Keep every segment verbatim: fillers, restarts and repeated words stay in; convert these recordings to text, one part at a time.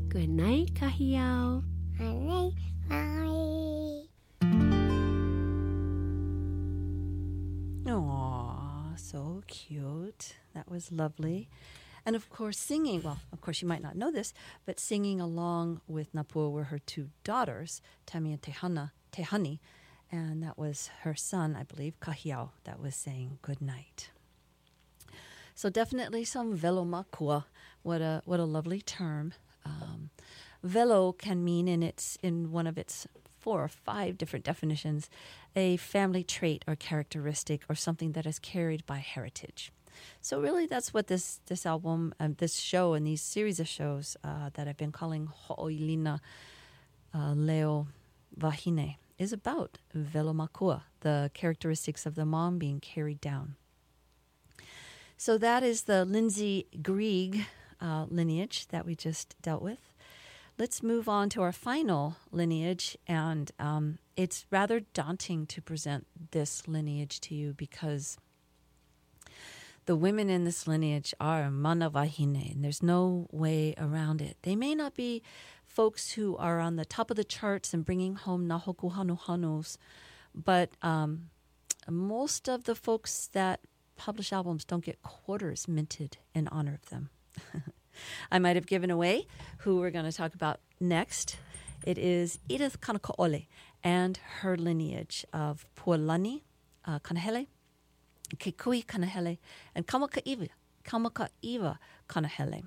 Good night, Kahiao. Good night, Mommy. Aww, so cute. That was lovely. And of course, singing, well, of course, you might not know this, but singing along with Napua were her two daughters, Tami and Tehana, Tehani, and that was her son, I believe, Kahiao, that was saying good night. So definitely some velo makua. What a what a lovely term. Um, velo can mean in its in one of its four or five different definitions, a family trait or characteristic or something that is carried by heritage. So really, that's what this this album, um, this show, and these series of shows uh, that I've been calling Ho'oilina uh, Leo Wahine is about. Velo makua, the characteristics of the mom being carried down. So that is the Lindsay Grieg uh, lineage that we just dealt with. Let's move on to our final lineage, and um, it's rather daunting to present this lineage to you because the women in this lineage are mana wahine, and there's no way around it. They may not be folks who are on the top of the charts and bringing home nahoku hanu hanus, but um, most of the folks that publish albums don't get quarters minted in honor of them. I might have given away who we're going to talk about next. It is Edith Kanakaole and her lineage of Pualani uh, Kanahele, Kekui Kanahele, and Kamaka'iva, Kamaka'iva Kanahele.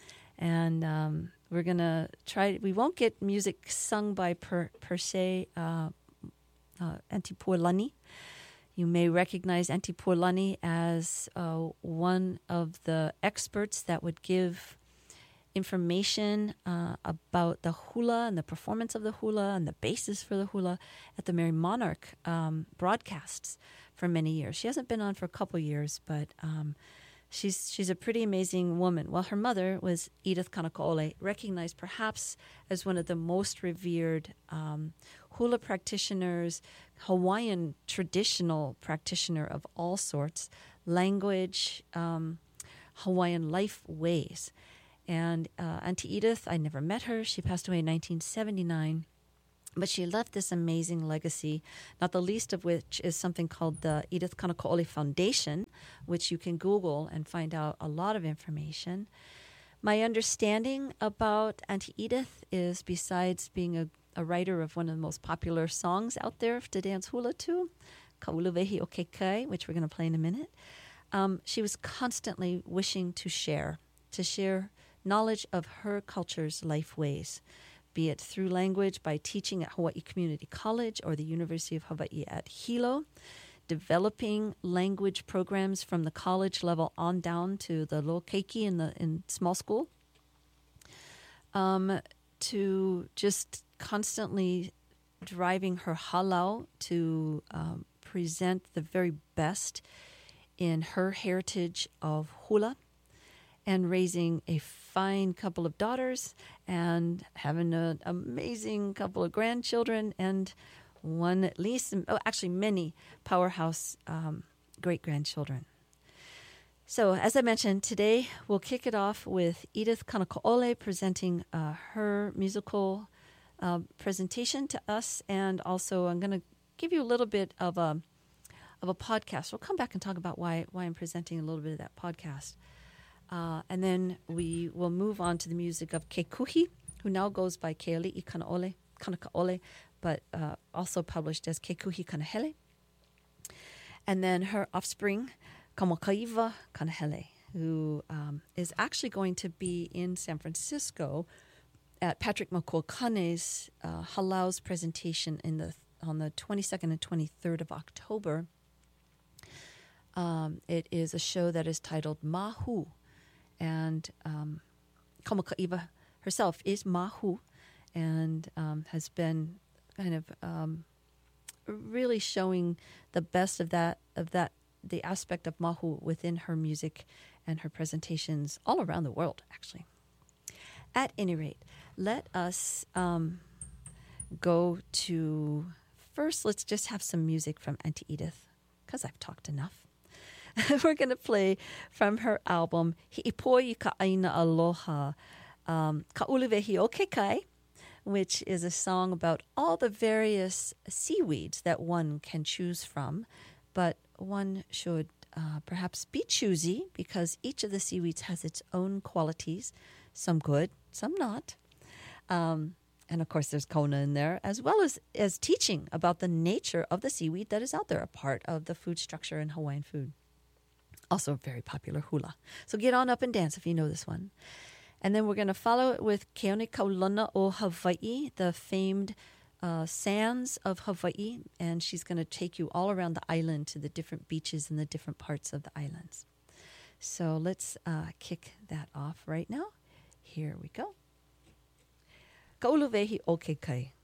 And um, we're going to try, we won't get music sung by per, per se uh, uh, Auntie Pualani. You may recognize Auntie Pualani as uh, one of the experts that would give information uh, about the hula and the performance of the hula and the basis for the hula at the Merry Monarch um, broadcasts for many years. She hasn't been on for a couple years, but um, she's she's a pretty amazing woman. Well, her mother was Edith Kanakaole, recognized perhaps as one of the most revered um, hula practitioners, Hawaiian traditional practitioner of all sorts, language, um, Hawaiian life ways. And uh, Auntie Edith, I never met her. She passed away in nineteen seventy-nine. But she left this amazing legacy, not the least of which is something called the Edith Kanakaole Foundation, which you can Google and find out a lot of information. My understanding about Auntie Edith is, besides being a, a writer of one of the most popular songs out there to dance hula to, Kauluwehi o Kekai, which we're going to play in a minute, um, she was constantly wishing to share, to share knowledge of her culture's life ways, be it through language by teaching at Hawaii Community College or the University of Hawaii at Hilo, developing language programs from the college level on down to the low keiki in the in small school, um, to just constantly driving her halau to um, present the very best in her heritage of hula, and raising a fine couple of daughters and having an amazing couple of grandchildren and one at least, oh, actually many powerhouse um, great-grandchildren. So as I mentioned, today we'll kick it off with Edith Kanakaole presenting uh, her musical uh, presentation to us, and also I'm going to give you a little bit of a of a podcast. We'll come back and talk about why why I'm presenting a little bit of that podcast. Uh, and then we will move on to the music of Kekuhi, who now goes by Keali'i Kanaole, Kanakaole, but uh, also published as Kekuhi Kanahele. And then her offspring, Kamakaiva Kanahele, who um, is actually going to be in San Francisco at Patrick Makuakane's uh, Halau's presentation in the on the twenty-second and twenty-third of October. Um, it is a show that is titled Mahu. And um, Kamakaiva herself is Mahu, and um, has been kind of um, really showing the best of that of that the aspect of Mahu within her music and her presentations all around the world, actually. At any rate, let us um, go to first. Let's just have some music from Auntie Edith, because I've talked enough. We're going to play from her album Hi'ipoi Ka Aina Aloha, Um, Ka'uluwehi o ke kai, which is a song about all the various seaweeds that one can choose from, but one should uh, perhaps be choosy because each of the seaweeds has its own qualities, some good, some not. Um, and of course, there's kona in there, as well as, as teaching about the nature of the seaweed that is out there, a part of the food structure in Hawaiian food. Also a very popular hula. So get on up and dance if you know this one. And then we're going to follow it with Keone Kaulana o Hawaii, the famed uh, sands of Hawaii. And she's going to take you all around the island to the different beaches and the different parts of the islands. So let's uh, kick that off right now. Here we go. Ka'uluwehi o ke kai.